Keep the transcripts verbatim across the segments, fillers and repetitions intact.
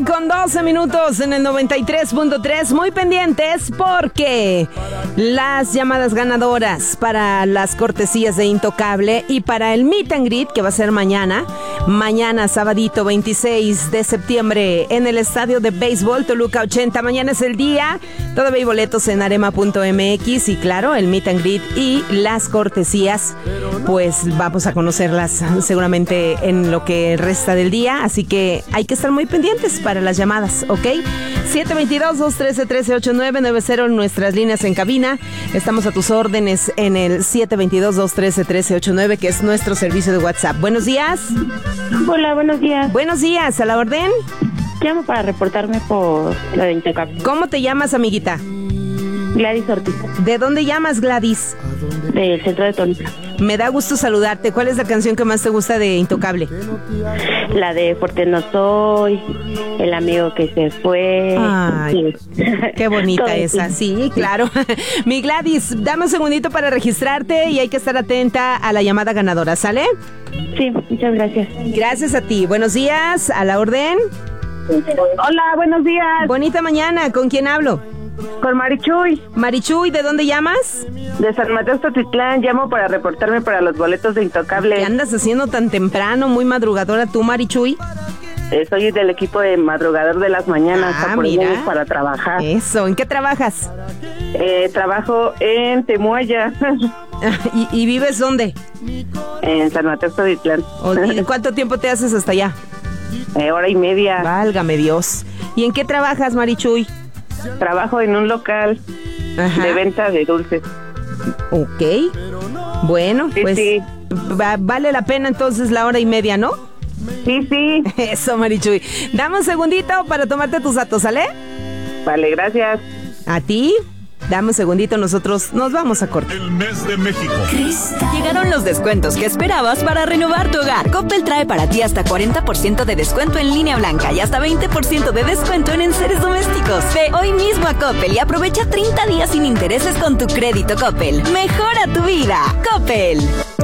con doce minutos en el noventa y tres punto tres. Muy pendientes porque las llamadas ganadoras para las cortesías de Intocable y para el Meet and Greet que va a ser mañana, mañana sabadito veintiséis de septiembre en el estadio de béisbol Toluca ochenta. Mañana es el día. Todavía hay boletos en arema punto m x y claro, el Meet and Greet y las cortesías, pues vamos a conocerlas seguramente en lo que resta del día, así que hay que estar muy pendientes para las llamadas, ¿ok? siete dos dos, dos uno tres, uno tres ocho nueve nueve cero en nuestras líneas en cabina. Estamos a tus órdenes en el siete dos dos, dos uno tres, uno tres ocho nueve, que es nuestro servicio de WhatsApp. Buenos días. Hola, buenos días. Buenos días, ¿a la orden? Llamo para reportarme por la de Intocable. ¿Cómo te llamas, amiguita? Gladys Ortiz. ¿De dónde llamas, Gladys? Del centro de Toluca. Me da gusto saludarte. ¿Cuál es la canción que más te gusta de Intocable? La de Fuerte no soy, El amigo que se fue. Ay, sí. Qué bonita esa. Sí, claro. Mi Gladys, dame un segundito para registrarte y hay que estar atenta a la llamada ganadora, ¿sale? Sí, muchas gracias. Gracias a ti. Buenos días, a la orden. Hola, buenos días. Bonita mañana. ¿Con quién hablo? Con Marichuy. Marichuy, ¿de dónde llamas? De San Mateo Totitlán. Llamo para reportarme para los boletos de Intocable. ¿Qué andas haciendo tan temprano, muy madrugadora tú, Marichuy? Eh, soy del equipo de madrugador de las mañanas. Ah, mira. Para trabajar. Eso, ¿en qué trabajas? Eh, trabajo en Temuaya. ¿Y, ¿Y vives dónde? En San Mateo Totitlán. ¿Cuánto tiempo te haces hasta allá? Eh, hora y media. Válgame Dios. ¿Y en qué trabajas, Marichuy? Trabajo en un local. Ajá. De venta de dulces. Ok. Bueno, sí, pues sí. Va, vale la pena entonces la hora y media, ¿no? Sí, sí. Eso, Marichuy. Dame un segundito para tomarte tus datos, ¿sale? Vale, gracias. ¿A ti? Dame un segundito, nosotros nos vamos a cortar. El mes de México. Llegaron los descuentos que esperabas para renovar tu hogar. Coppel trae para ti hasta cuarenta por ciento de descuento en línea blanca y hasta veinte por ciento de descuento en enseres domésticos. Ve hoy mismo a Coppel y aprovecha treinta días sin intereses con tu crédito Coppel. Mejora tu vida. Coppel.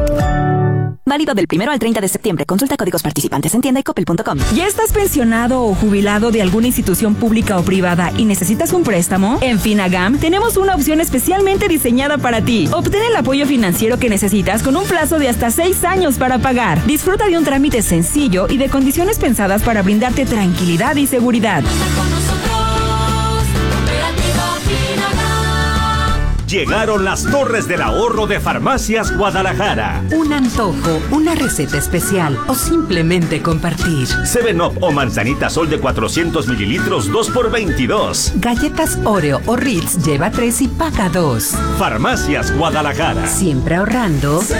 Válido del primero al treinta de septiembre. Consulta códigos participantes en tienda y coppel punto com. ¿Ya estás pensionado o jubilado de alguna institución pública o privada y necesitas un préstamo? En Finagam tenemos una opción especialmente diseñada para ti. Obtén el apoyo financiero que necesitas con un plazo de hasta seis años para pagar. Disfruta de un trámite sencillo y de condiciones pensadas para brindarte tranquilidad y seguridad. Llegaron las torres del ahorro de Farmacias Guadalajara. Un antojo, una receta especial o simplemente compartir. seven up o manzanita sol de cuatrocientos mililitros, dos por veintidós. Galletas Oreo o Ritz, lleva tres y paga dos. Farmacias Guadalajara. Siempre ahorrando.